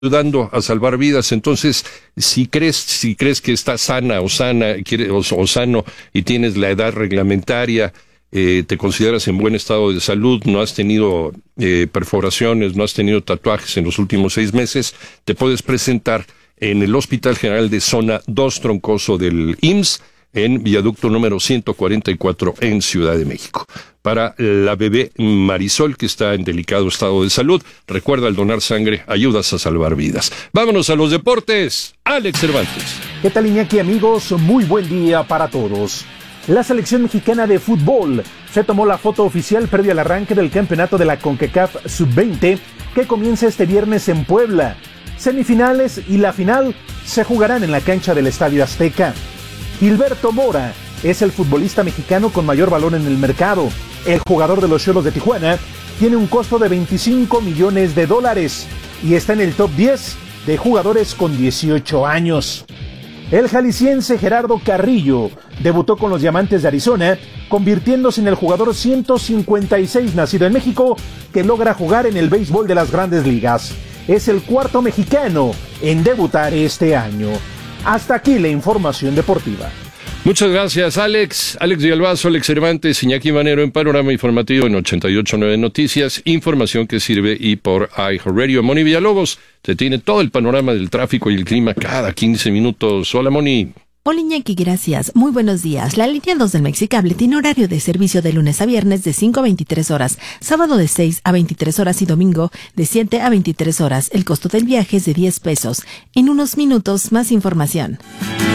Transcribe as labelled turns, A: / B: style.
A: ayudando a salvar vidas. Entonces, si crees que estás sana, o sano y tienes la edad reglamentaria, te consideras en buen estado de salud, no has tenido perforaciones, no has tenido tatuajes en los últimos 6 meses, te puedes presentar en el Hospital General de Zona 2 Troncoso del IMSS, en viaducto número 144 en Ciudad de México. Para la bebé Marisol, que está en delicado estado de salud, recuerda, al donar sangre ayudas a salvar vidas. Vámonos a los deportes. Alex Cervantes.
B: ¿Qué tal, Iñaki, amigos? Muy buen día para todos. La selección mexicana de fútbol se tomó la foto oficial previa al arranque del campeonato de la CONCACAF Sub-20, que comienza este viernes en Puebla. Semifinales y la final se jugarán en la cancha del Estadio Azteca. Gilberto Mora es el futbolista mexicano con mayor valor en el mercado. El jugador de los Xolos de Tijuana tiene un costo de $25 millones y está en el top 10 de jugadores con 18 años. El jalisciense Gerardo Carrillo debutó con los Diamantes de Arizona, convirtiéndose en el jugador 156 nacido en México que logra jugar en el béisbol de las Grandes Ligas. Es el cuarto mexicano en debutar este año. Hasta aquí la información deportiva.
A: Muchas gracias, Alex. Alex Villalbazo, Alex Cervantes, Iñaki Manero en Panorama Informativo en 88.9 Noticias. Información que sirve y por iHeartRadio. Moni Villalobos te tiene todo el panorama del tráfico y el clima cada 15 minutos. Hola, Moni.
C: Hola, Iñaki, gracias. Muy buenos días. La línea 2 del Mexicable tiene horario de servicio de lunes a viernes de 5 a 23 horas, sábado de 6 a 23 horas y domingo de 7 a 23 horas. El costo del viaje es de $10. En unos minutos, más información.